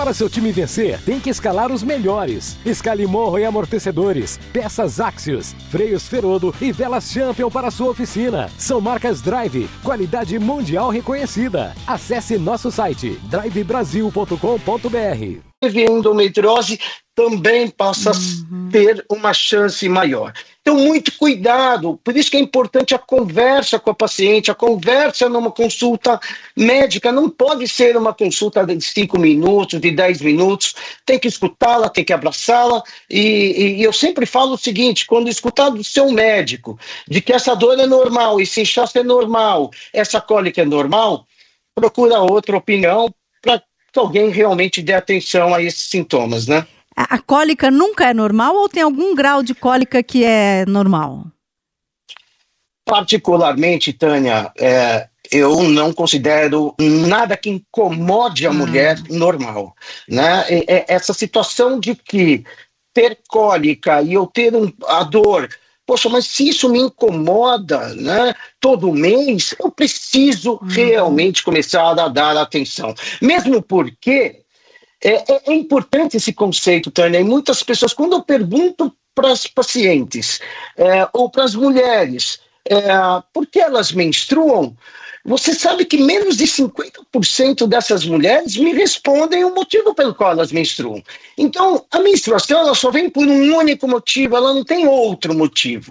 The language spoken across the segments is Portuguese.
Para seu time vencer, tem que escalar os melhores. Escale morro e amortecedores, peças Axios, freios Ferodo e velas Champion para sua oficina. São marcas Drive, qualidade mundial reconhecida. Acesse nosso site drivebrasil.com.br. Endometriose também passa a ter uma chance maior. Então, muito cuidado. Por isso que é importante a conversa com a paciente, a conversa numa consulta médica. Não pode ser uma consulta de 5 minutos, de 10 minutos. Tem que escutá-la, tem que abraçá-la. E eu sempre falo o seguinte, quando escutar do seu médico de que essa dor é normal, esse inchaço é normal, essa cólica é normal, procura outra opinião para que alguém realmente dê atenção a esses sintomas, né? A cólica nunca é normal ou tem algum grau de cólica que é normal? Particularmente, Tânia, eu não considero nada que incomode a mulher normal, né? Essa situação de que ter cólica e eu ter a dor, poxa, mas se isso me incomoda, né, todo mês, eu preciso realmente começar a dar atenção. Mesmo porque é importante esse conceito, Tânia, e muitas pessoas, quando eu pergunto para as pacientes ou para as mulheres por que elas menstruam, você sabe que menos de 50% dessas mulheres me respondem o motivo pelo qual elas menstruam. Então, a menstruação ela só vem por um único motivo, ela não tem outro motivo.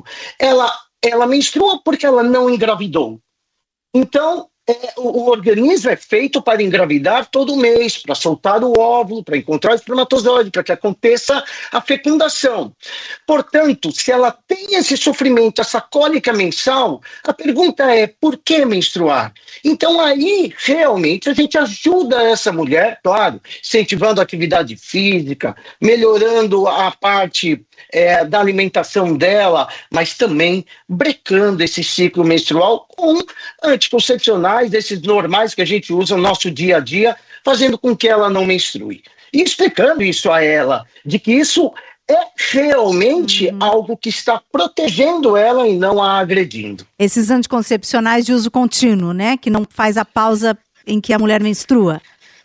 Ela menstrua porque ela não engravidou. Então, o organismo é feito para engravidar todo mês, para soltar o óvulo, para encontrar o espermatozoide, para que aconteça a fecundação. Portanto, se ela tem esse sofrimento, essa cólica mensal, a pergunta é, por que menstruar? Então aí, realmente, a gente ajuda essa mulher, claro, incentivando a atividade física, melhorando a parte da alimentação dela, mas também brecando esse ciclo menstrual com anticoncepcionais, esses normais que a gente usa no nosso dia a dia, fazendo com que ela não menstrue. E explicando isso a ela, de que isso é realmente algo que está protegendo ela e não a agredindo. Esses anticoncepcionais de uso contínuo, né? Que não faz a pausa em que a mulher menstrua.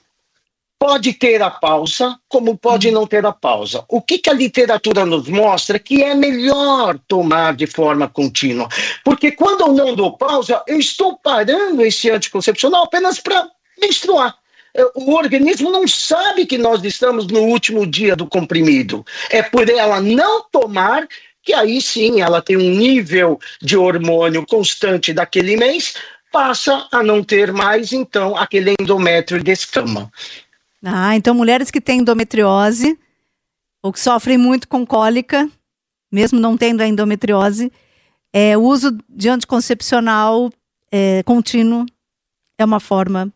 Pode ter a pausa, como pode não ter a pausa. O que a literatura nos mostra é que é melhor tomar de forma contínua. Porque quando eu não dou pausa, eu estou parando esse anticoncepcional apenas para menstruar. O organismo não sabe que nós estamos no último dia do comprimido. É por ela não tomar que aí sim ela tem um nível de hormônio constante daquele mês, passa a não ter mais, então, aquele endométrio descama. Então mulheres que têm endometriose ou que sofrem muito com cólica, mesmo não tendo a endometriose, o uso de anticoncepcional contínuo é uma forma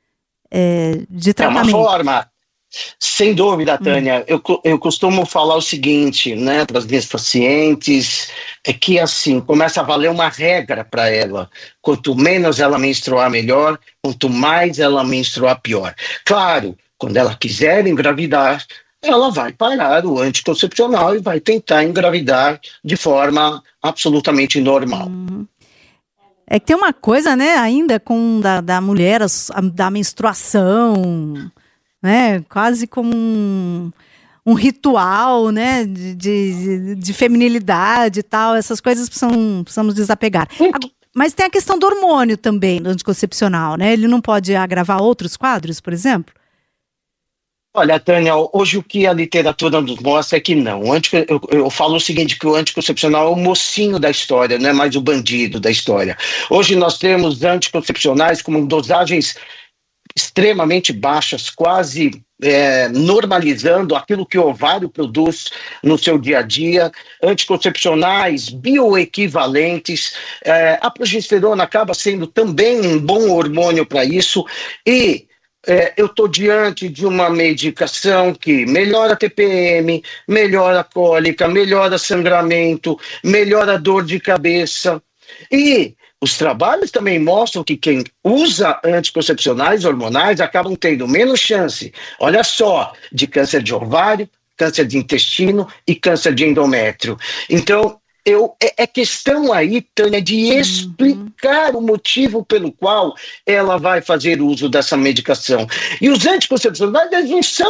de tratamento. É uma forma, sem dúvida, Tânia. Eu costumo falar o seguinte, né, para as minhas pacientes, que assim, começa a valer uma regra para ela. Quanto menos ela menstruar, melhor. Quanto mais ela menstruar, pior. Claro, quando ela quiser engravidar, ela vai parar o anticoncepcional e vai tentar engravidar de forma absolutamente normal. É que tem uma coisa, né, ainda com da mulher, da menstruação, né, quase como um ritual, né, de feminilidade e tal, essas coisas precisamos desapegar. Mas tem a questão do hormônio também, do anticoncepcional, né, ele não pode agravar outros quadros, por exemplo? Olha, Tânia, hoje o que a literatura nos mostra é que não. Eu falo o seguinte, que o anticoncepcional é o mocinho da história, não é mais o bandido da história. Hoje nós temos anticoncepcionais com dosagens extremamente baixas, quase normalizando aquilo que o ovário produz no seu dia a dia, anticoncepcionais bioequivalentes, a progesterona acaba sendo também um bom hormônio para isso, e eu estou diante de uma medicação que melhora a TPM, melhora a cólica, melhora sangramento, melhora a dor de cabeça. E os trabalhos também mostram que quem usa anticoncepcionais hormonais acabam tendo menos chance, olha só, de câncer de ovário, câncer de intestino e câncer de endométrio. Então, é questão aí, Tânia, de explicar o motivo pelo qual ela vai fazer uso dessa medicação. E os anticoncepcionais, eles não são